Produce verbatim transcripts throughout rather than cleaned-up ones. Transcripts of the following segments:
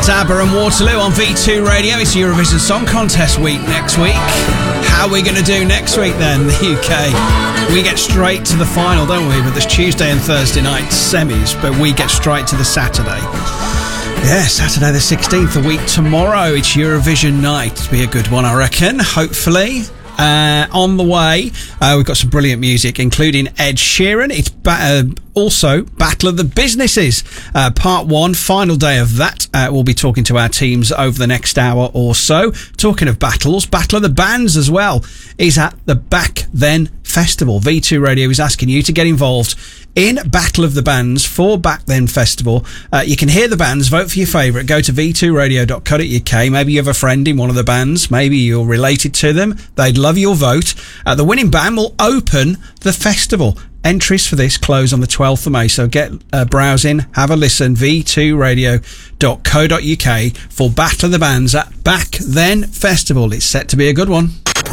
That's ABBA and Waterloo on V two Radio. It's Eurovision Song Contest week next week. How are we going to do next week then, the U K? We get straight to the final, don't we? But there's Tuesday and Thursday night semis, but we get straight to the Saturday. Yeah, Saturday the sixteenth, a week tomorrow. It's Eurovision night. It'll be a good one, I reckon, hopefully. Uh, on the way, uh, we've got some brilliant music, including Ed Sheeran. It's ba- uh, also Battle of the Businesses, uh, part one, final day of that. Uh, we'll be talking to our teams over the next hour or so. Talking of battles, Battle of the Bands as well is at the Back Then Festival. V two Radio is asking you to get involved in Battle of the Bands for Back Then Festival. Uh, you can hear the bands, vote for your favourite, go to v two radio dot co dot u k. Maybe you have a friend in one of the bands, maybe you're related to them, they'd love your vote. Uh, the winning band will open the festival. Entries for this close on the twelfth of May, so get uh, browsing, have a listen, v two radio dot co dot u k for Battle of the Bands at Back Then Festival. It's set to be a good one.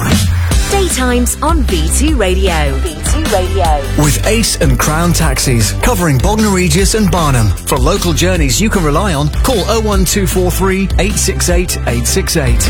Daytimes on V two Radio. V two Radio. With Ace and Crown Taxis, covering Bognor Regis and Barnham. For local journeys you can rely on, call oh one two four three, eight six eight, eight six eight.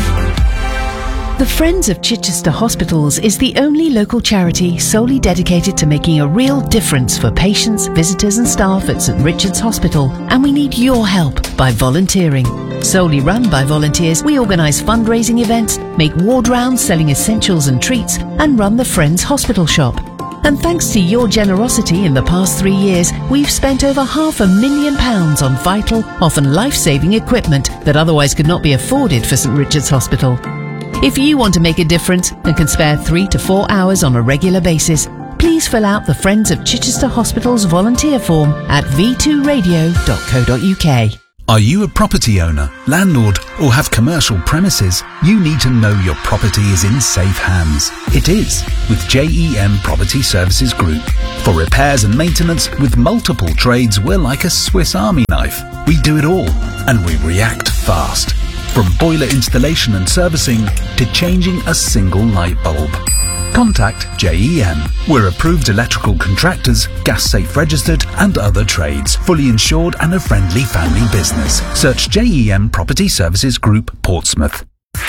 The Friends of Chichester Hospitals is the only local charity solely dedicated to making a real difference for patients, visitors and staff at St Richard's Hospital, and we need your help by volunteering. Solely run by volunteers, we organise fundraising events, make ward rounds selling essentials and treats, and run the Friends Hospital Shop. And thanks to your generosity in the past three years, we've spent over half a million pounds on vital, often life-saving equipment that otherwise could not be afforded for St Richard's Hospital. If you want to make a difference and can spare three to four hours on a regular basis, please fill out the Friends of Chichester Hospitals volunteer form at v two radio dot co dot u k. Are you a property owner, landlord, or have commercial premises? You need to know your property is in safe hands. It is, with J E M Property Services Group. For repairs and maintenance with multiple trades, we're like a Swiss Army knife. We do it all, and we react fast. From boiler installation and servicing to changing a single light bulb. Contact J E M. We're approved electrical contractors, gas safe registered and other trades. Fully insured and a friendly family business. Search J E M Property Services Group, Portsmouth.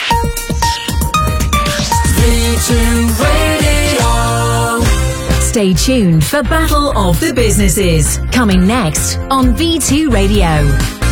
V two Radio. Stay tuned for Battle of the Businesses. Coming next on V two Radio.